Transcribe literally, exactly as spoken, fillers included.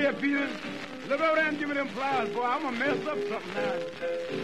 here, Peter. Look over there and give me them flowers, boy. I'm gonna mess up something now.